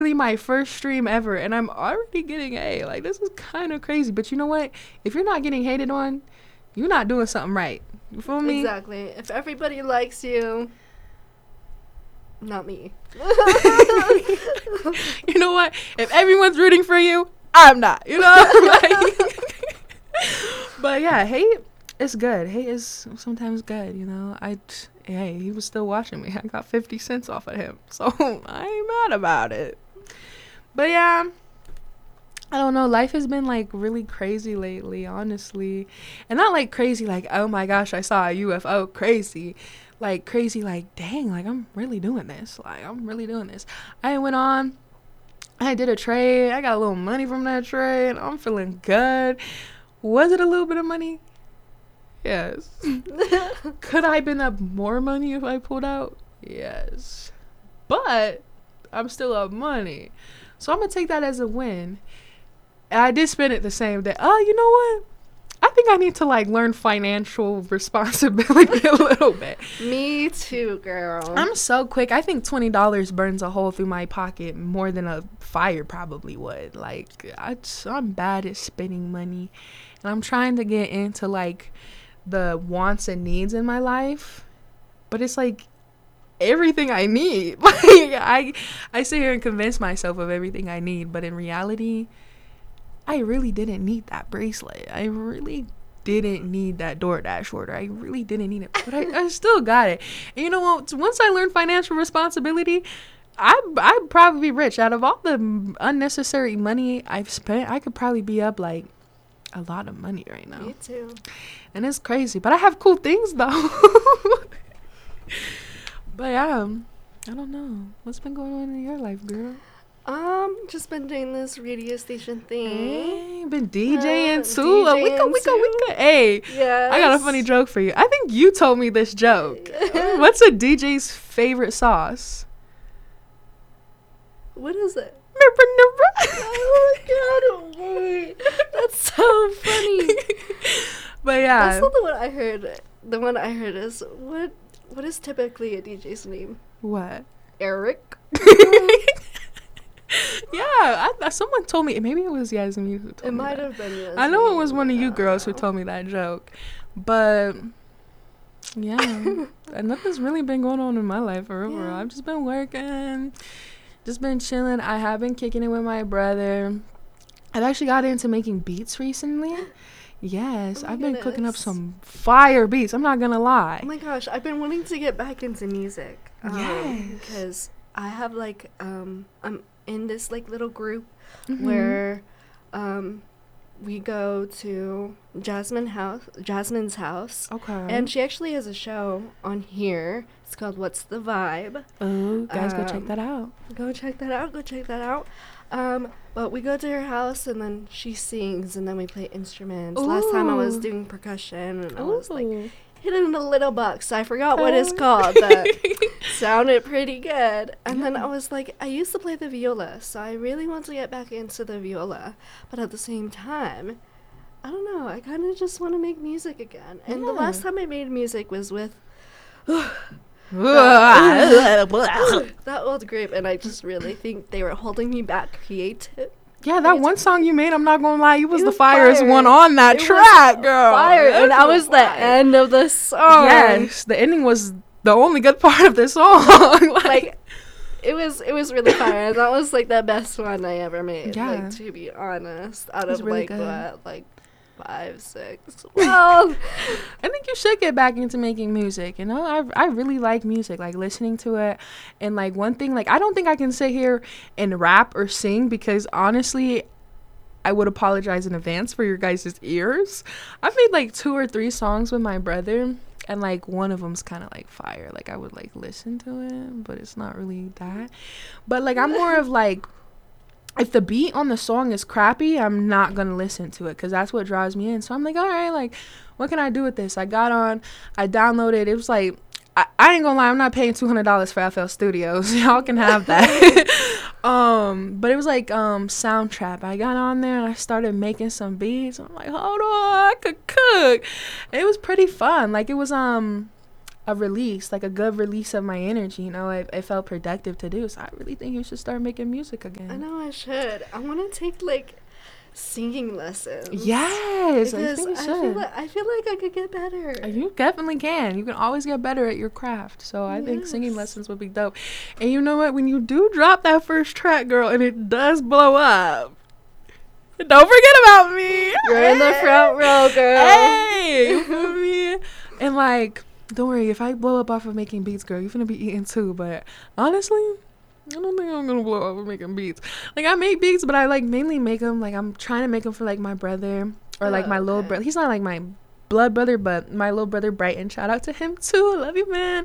my first stream ever, and I'm already getting A. Like, this is kind of crazy. But you know what? If you're not getting hated on, you're not doing something right. You feel me? Exactly. If everybody likes you, not me. You know what? If everyone's rooting for you, I'm not. You know? Like, but yeah, hate is good. Hate is sometimes good, you know? Hey, he was still watching me. I got 50 cents off of him. So I ain't mad about it. But yeah, I don't know. Life has been like really crazy lately, honestly. And not like crazy, like, oh my gosh, I saw a UFO crazy. Like crazy, like, dang, like I'm really doing this. Like, I'm really doing this. I went on, I did a trade. I got a little money from that trade. I'm feeling good. Was it a little bit of money? Yes. Could I have been up more money if I pulled out? Yes. But I'm still up money. So I'm going to take that as a win. And I did spend it the same day. Oh, you know what? I think I need to like learn financial responsibility a little bit. Me too, girl. I'm so quick. I think $20 burns a hole through my pocket more than a fire probably would. Like, I'm bad at spending money. And I'm trying to get into like the wants and needs in my life. But it's like everything I need. Like, I sit here and convince myself of everything I need. But in reality, I really didn't need that bracelet. I really didn't need that DoorDash order. I really didn't need it. But I still got it. And you know what? Once I learned financial responsibility, I'd probably be rich. Out of all the unnecessary money I've spent, I could probably be up like a lot of money right now. Me too. And it's crazy. But I have cool things though. But yeah, I don't know. What's been going on in your life, girl? Just been doing this radio station thing. Hey, been DJing too. DJing Wicca. Hey, yes. I got a funny joke for you. I think you told me this joke. What's a DJ's favorite sauce? What is it? Oh my god, wait. That's so funny. But yeah. That's not the one I heard. The one I heard is, what is typically a DJ's name? What? Eric? Yeah, someone told me. Maybe it was Yasmin who told me. It might that. have been Yasmin. I know it was one of you girls who told me that joke. But yeah, and nothing's really been going on in my life overall. Yeah. I've just been working, just been chilling. I have been kicking it with my brother. I've actually got into making beats recently. Yes, I've been cooking up some fire beats. I'm not gonna lie. Oh my gosh, I've been wanting to get back into music. Yes, because I have like I'm in this like little group where we go to Jasmine's house. Okay. And she actually has a show on here. It's called What's the Vibe? Oh, guys, go check that out. Go check that out. But we go to her house and then she sings and then we play instruments. Ooh. Last time I was doing percussion and I was like hitting the little box. I forgot what it's called, but sounded pretty good. And then I was like, I used to play the viola, so I really want to get back into the viola. But at the same time, I don't know, I kind of just want to make music again. And the last time I made music was with that old group, and I just really think they were holding me back creative. Yeah, that one song you made, I'm not gonna lie, you was the firest one on that track, girl. Fire, and that was the end of the song. Yes, the ending was the only good part of the song. like it was really fire. And that was like the best one I ever made. Yeah. Like, to be honest, out of really like good. what, like 5, 6. Well, I think you should get back into making music. You know, I really like music, like listening to it. And like one thing, like I don't think I can sit here and rap or sing because honestly, I would apologize in advance for your guys' ears. I've made like 2 or 3 songs with my brother, and like one of them's kind of like fire. Like I would like listen to it, but it's not really that. But like I'm more of like, if the beat on the song is crappy, I'm not gonna listen to it because that's what draws me in. So I'm like, all right, like what can I do with this? I downloaded. It was like, I ain't gonna lie, I'm not paying $200 for FL Studios. Y'all can have that. But it was like Soundtrap. I got on there and I started making some beats. I'm like, hold on, I could cook. It was pretty fun. Like it was a release, like a good release of my energy. You know, it felt productive to do. So I really think you should start making music again. I know I should. I want to take like singing lessons. Yes, because I think you should. I feel like I could get better. You definitely can. You can always get better at your craft. So I think singing lessons would be dope. And you know what? When you do drop that first track, girl, and it does blow up, don't forget about me. You're in the front row, girl. Hey, you feel me? And like, don't worry, if I blow up off of making beats, girl, you're gonna be eating too. But honestly, I don't think I'm gonna blow up of making beats. Like, I make beats, but I like mainly make them, like, I'm trying to make them for like my brother or like my little brother. He's not like my blood brother, but my little brother Brighton. Shout out to him too. I love you, man.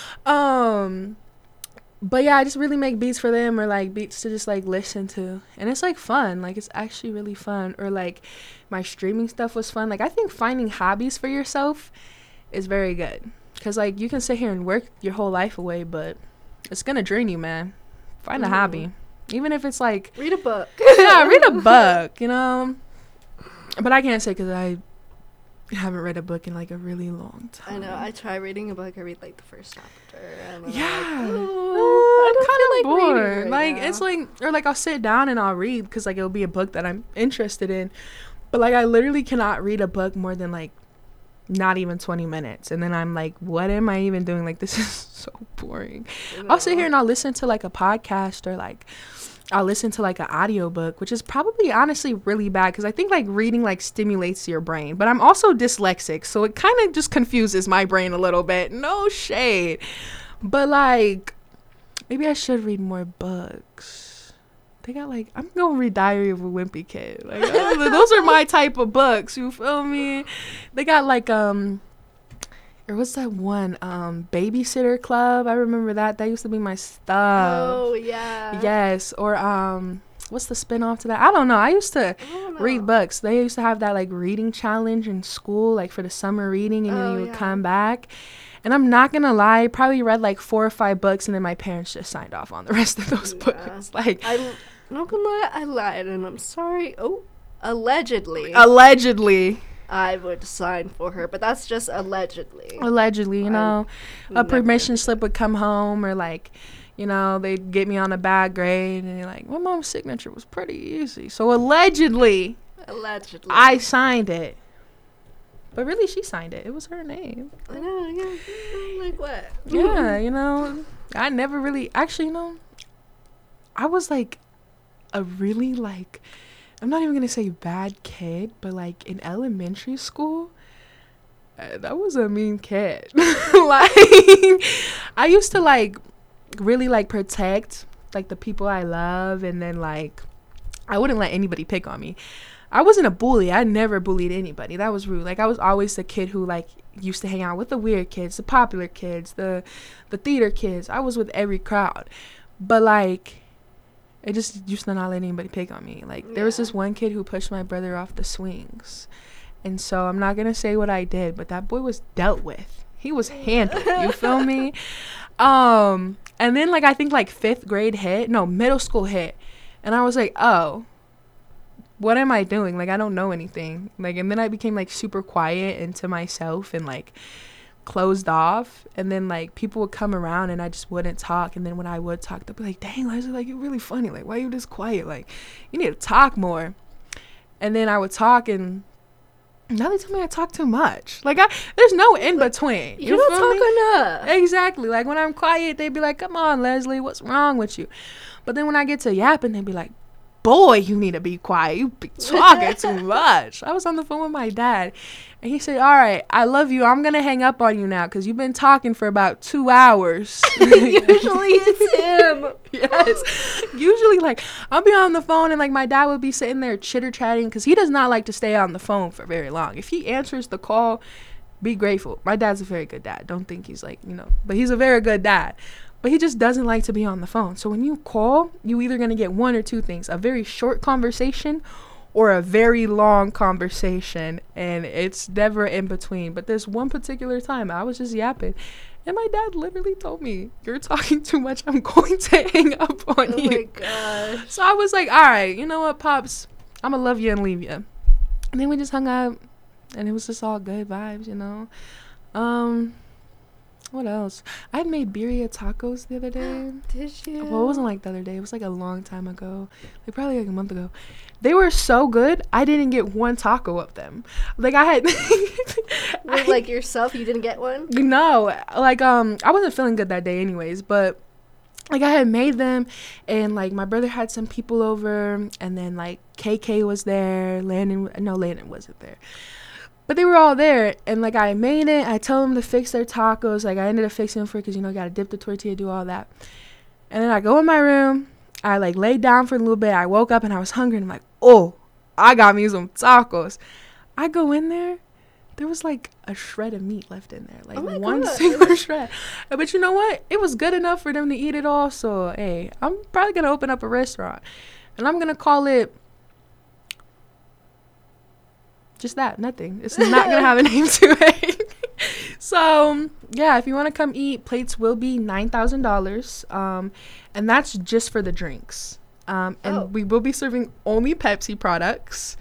But yeah, I just really make beats for them, or like beats to just like listen to, and it's like fun. Like, it's actually really fun. Or like my streaming stuff was fun. Like, I think finding hobbies for yourself is very good, because like you can sit here and work your whole life away, but it's gonna drain you, man. Find a hobby, even if it's like read a book. Yeah, read a book, you know. But I can't say because I haven't read a book in like a really long time. I know. I try reading a book. I read like the first chapter. And then Yeah, I'm I'm kind of bored. right Like now. it's like, or like I'll sit down and I'll read because like it'll be a book that I'm interested in. But like I literally cannot read a book more than like not even 20 minutes, and then I'm like, what am I even doing? Like, this is so boring. I'll sit here and I'll listen to like a podcast, or like I'll listen to like an audiobook, which is probably honestly really bad because I think like reading like stimulates your brain, but I'm also dyslexic, so it kind of just confuses my brain a little bit. No shade, but like maybe I should read more books. They got like, I'm gonna read Diary of a Wimpy Kid. Like those are my type of books. You feel me? They got like or what's that one? Babysitter Club. I remember that. That used to be my stuff. Oh yeah. Yes. Or what's the spinoff to that? I don't know. I used to read books. They used to have that like reading challenge in school, like for the summer reading, and then you would come back. And I'm not gonna lie, I probably read like 4 or 5 books, and then my parents just signed off on the rest of those books. Like, I'm not gonna lie, I lied, and I'm sorry. Oh, allegedly. I would sign for her, but that's just allegedly. You know, a permission slip would come home, or like, you know, they'd get me on a bad grade, and they're like, my mom's signature was pretty easy, so allegedly, I signed it. But really, she signed it. It was her name. I know, yeah. Like what? Yeah, you know, I never really, actually, you know, I was like a really like, I'm not even going to say bad kid, but like in elementary school, that was a mean kid. Like, I used to like really like protect like the people I love, and then like I wouldn't let anybody pick on me. I wasn't a bully. I never bullied anybody. That was rude. Like, I was always the kid who like used to hang out with the weird kids, the popular kids, the theater kids. I was with every crowd. But like, it just used to not let anybody pick on me. Like, there was this one kid who pushed my brother off the swings. And so I'm not going to say what I did, but that boy was dealt with. He was handled. You feel me? And then like, I think like 5th grade hit. No, middle school hit. And I was like, oh, what am I doing? Like, I don't know anything. Like, and then I became like super quiet and to myself and like closed off. And then like people would come around and I just wouldn't talk. And then when I would talk, they'd be like, dang, Leslie, like, you're really funny. Like, why are you this quiet? Like, you need to talk more. And then I would talk, and now they tell me I talk too much. Like, there's no in between. You don't talk enough. Exactly. Like, when I'm quiet, they'd be like, come on, Leslie, what's wrong with you? But then when I get to yapping, they'd be like, boy, you need to be quiet. You be talking too much. I was on the phone with my dad, and he said, all right, I love you. I'm going to hang up on you now because you've been talking for about 2 hours. Usually it's him. Yes. Usually, like, I'll be on the phone, and, like, my dad would be sitting there chitter-chatting because he does not like to stay on the phone for very long. If he answers the call, be grateful. My dad's a very good dad. Don't think he's, like, you know, but he's a very good dad. But he just doesn't like to be on the phone. So when you call, you either going to get one or two things: a very short conversation or a very long conversation. And it's never in between. But there's one particular time I was just yapping, and my dad literally told me, you're talking too much. I'm going to hang up on you. Oh my gosh. So I was like, all right, you know what, Pops? I'm going to love you and leave you. And then we just hung up, and it was just all good vibes, you know. What else? I made birria tacos the other day. Did you? Well, it wasn't like the other day. It was like a long time ago. Like probably like a month ago. They were so good. I didn't get one taco of them. Like I had Like yourself, you didn't get one? No, like I wasn't feeling good that day anyways, but like I had made them, and like my brother had some people over, and then like KK was there, Landon wasn't there, but they were all there, and like I made it. I told them to fix their tacos. Like I ended up fixing them for, because you know you gotta dip the tortilla, do all that, and then I go in my room. I like laid down for a little bit. I woke up and I was hungry, and I'm like, oh, I got me some tacos. I go in there. There was like a shred of meat left in there, like one single shred. But you know what? It was good enough for them to eat it all. So hey, I'm probably gonna open up a restaurant, and I'm gonna call it just that. Nothing. It's not gonna have a name to it. So yeah, if you want to come eat, plates will be $9,000, and that's just for the drinks. And we will be serving only Pepsi products.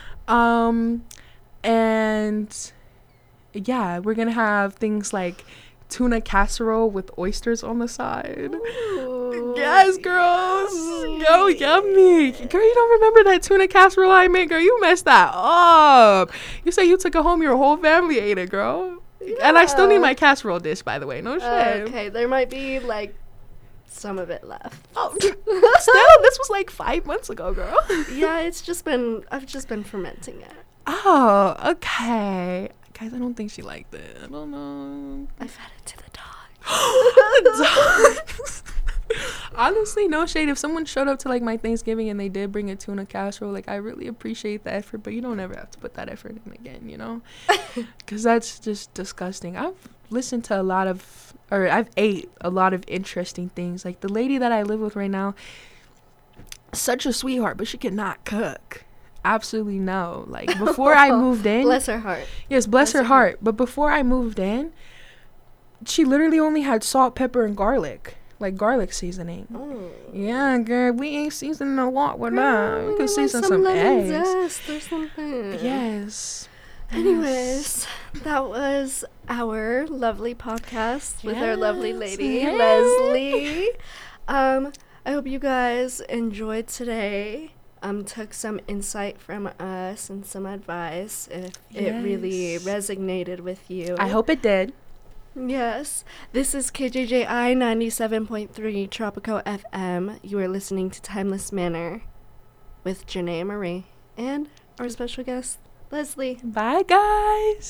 And yeah, we're gonna have things like tuna casserole with oysters on the side. Ooh. Yes, girls. Yo, yummy. Girl, you don't remember that tuna casserole I made? Girl, you messed that up. You say you took it home, your whole family ate it, girl. Yeah. And I still need my casserole dish, by the way. No shame. Okay, there might be like some of it left. Oh, still, this was like 5 months ago, girl. Yeah, I've just been fermenting it. Oh, okay. Guys, I don't think she liked it. I don't know. I fed it to the dogs. Honestly, no shade. If someone showed up to like my Thanksgiving and they did bring a tuna casserole, like I really appreciate the effort, but you don't ever have to put that effort in again, you know? Because that's just disgusting. I've ate a lot of interesting things. Like the lady that I live with right now, such a sweetheart, but she cannot cook. Absolutely no. Like before I moved in, bless her heart. Yes, bless her heart. But before I moved in, she literally only had salt, pepper, and garlic, like garlic seasoning. Oh. Yeah, girl, we ain't seasoning a lot with that. We can season some eggs. Zest or something. Yes. Anyways, that was our lovely podcast with our lovely lady, Leslie. I hope you guys enjoyed today. Took some insight from us and some advice if it really resonated with you. I hope it did. Yes. This is KJJI 97.3 Tropico FM. You are listening to Timeless Manor with Janae Marie and our special guest, Leslie. Bye, guys.